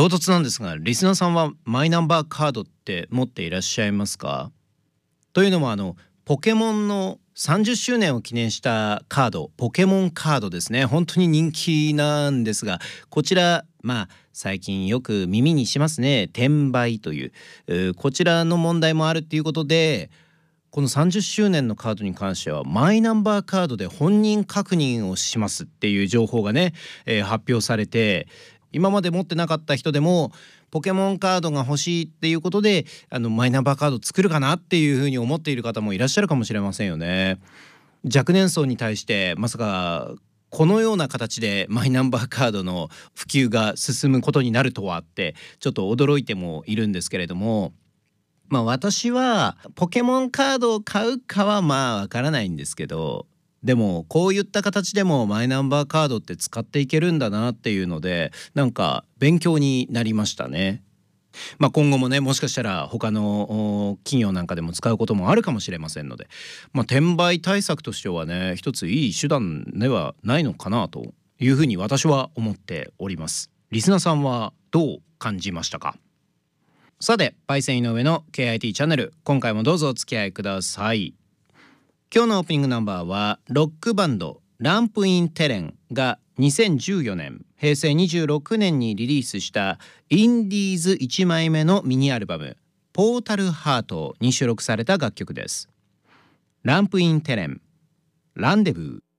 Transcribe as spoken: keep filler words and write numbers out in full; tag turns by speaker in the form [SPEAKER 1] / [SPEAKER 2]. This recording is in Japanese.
[SPEAKER 1] 唐突なんですが、リスナーさんはマイナンバーカードって持っていらっしゃいますか？というのもあのポケモンのさんじゅっしゅうねんを記念したカード、ポケモンカードですね。本当に人気なんですが、こちらまあ最近よく耳にしますね。転売という、えーこちらの問題もあるっていうことで、このさんじゅっしゅうねんのカードに関してはマイナンバーカードで本人確認をしますっていう情報がね、えー発表されて、今まで持ってなかった人でもポケモンカードが欲しいっていうことで、あのマイナンバーカード作るかなっていうふうに思っている方もいらっしゃるかもしれませんよね。若年層に対してまさかこのような形でマイナンバーカードの普及が進むことになるとはってちょっと驚いてもいるんですけれども、まあ私はポケモンカードを買うかはまあわからないんですけど、でもこういった形でもマイナンバーカードって使っていけるんだなっていうので、なんか勉強になりましたね。まあ今後もね、もしかしたら他のお企業なんかでも使うこともあるかもしれませんので、まあ転売対策としてはね、一ついい手段ではないのかなというふうに私は思っております。リスナーさんはどう感じましたか？さて、パイセン井上の ケーアイティー チャンネル、今回もどうぞお付き合いください。今日のオープニングナンバーはロックバンドランプインテレンがにせんじゅうよねんへいせいにじゅうろくねんにリリースしたインディーズいちまいめのミニアルバムポータルハートに収録された楽曲です。ランプインテレン、ランデブー。